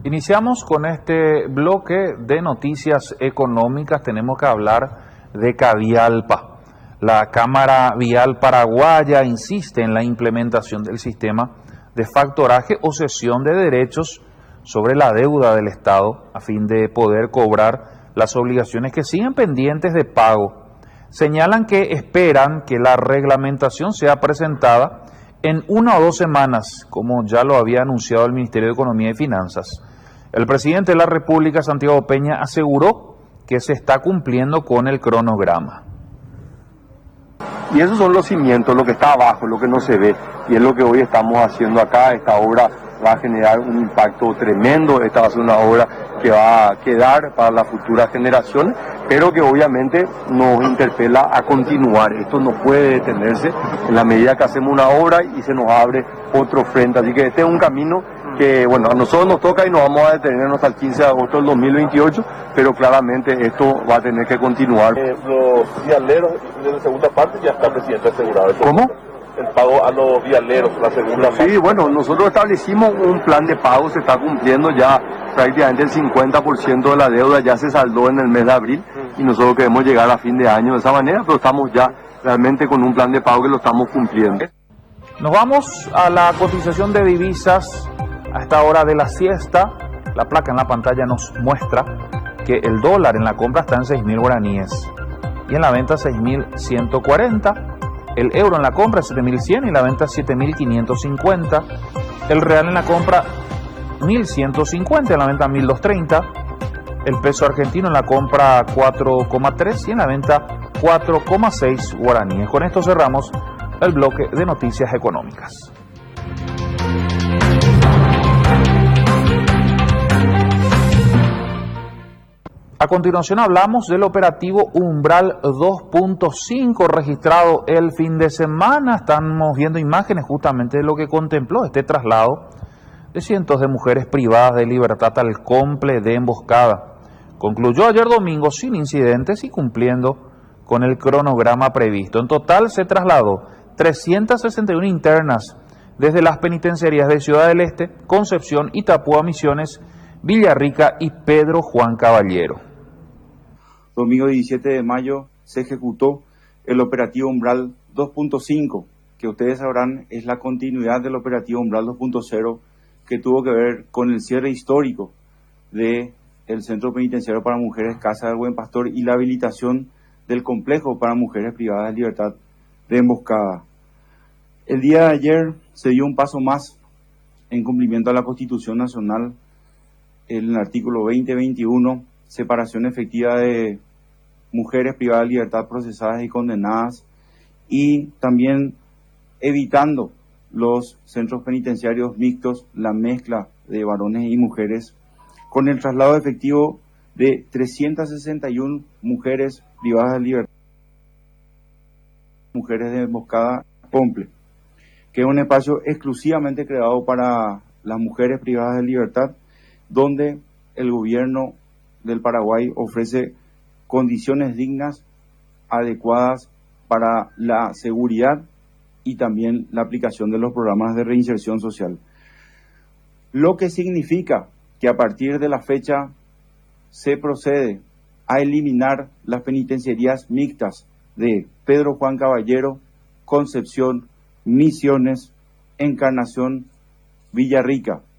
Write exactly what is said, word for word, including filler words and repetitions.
Iniciamos con este bloque de noticias económicas. Tenemos que hablar de Cavialpa. La Cámara Vial Paraguaya insiste en la implementación del sistema de factoraje o cesión de derechos sobre la deuda del Estado a fin de poder cobrar las obligaciones que siguen pendientes de pago. Señalan que esperan que la reglamentación sea presentada en una o dos semanas, como ya lo había anunciado el Ministerio de Economía y Finanzas. El presidente de la República, Santiago Peña, aseguró que se está cumpliendo con el cronograma. Y esos son los cimientos, lo que está abajo, lo que no se ve, y es lo que hoy estamos haciendo acá. Esta obra va a generar un impacto tremendo, esta va a ser una obra que va a quedar para las futuras generaciones, pero que obviamente nos interpela a continuar. Esto no puede detenerse en la medida que hacemos una obra y se nos abre otro frente. Así que este es un camino que, bueno, a nosotros nos toca y nos vamos a detenernos hasta el quince de agosto del dos mil veintiocho, pero claramente esto va a tener que continuar. Eh, los vialeros de la segunda parte ya está, presidente, asegurado. ¿Cómo? El pago a los vialeros, la segunda parte. Sí, bueno, nosotros establecimos un plan de pago, se está cumpliendo ya prácticamente el cincuenta por ciento de la deuda ya se saldó en el mes de abril y nosotros queremos llegar a fin de año de esa manera, pero estamos ya realmente con un plan de pago que lo estamos cumpliendo. Nos vamos a la cotización de divisas a esta hora de la siesta. La placa en la pantalla nos muestra que el dólar en la compra está en seis mil guaraníes y en la venta seis mil ciento cuarenta. El euro en la compra siete mil cien y en la venta siete mil quinientos cincuenta. El real en la compra mil ciento cincuenta y en la venta mil doscientos treinta. El peso argentino en la compra cuatro coma tres y en la venta cuatro coma seis guaraníes. Con esto cerramos el bloque de noticias económicas. A continuación hablamos del operativo Umbral dos punto cinco registrado el fin de semana. Estamos viendo imágenes justamente de lo que contempló este traslado de cientos de mujeres privadas de libertad al comple de Emboscada. Concluyó ayer domingo sin incidentes y cumpliendo con el cronograma previsto. En total se trasladó trescientas sesenta y una internas desde las penitenciarías de Ciudad del Este, Concepción, Itapúa, Misiones, Villarrica y Pedro Juan Caballero. Domingo diecisiete de mayo se ejecutó el operativo Umbral dos punto cinco, que ustedes sabrán es la continuidad del operativo Umbral dos punto cero, que tuvo que ver con el cierre histórico del Centro Penitenciario para Mujeres Casa del Buen Pastor y la habilitación del complejo para mujeres privadas de libertad de Emboscada. El día de ayer se dio un paso más en cumplimiento a la Constitución Nacional, en el artículo veinte veintiuno, separación efectiva de mujeres privadas de libertad procesadas y condenadas, y también evitando los centros penitenciarios mixtos, la mezcla de varones y mujeres, con el traslado efectivo de trescientas sesenta y una mujeres privadas de libertad, mujeres de Emboscada Comple, que es un espacio exclusivamente creado para las mujeres privadas de libertad, donde el gobierno del Paraguay ofrece condiciones dignas, adecuadas para la seguridad y también la aplicación de los programas de reinserción social. Lo que significa que a partir de la fecha se procede a eliminar las penitenciarías mixtas de Pedro Juan Caballero, Concepción, Misiones, Encarnación, Villarrica.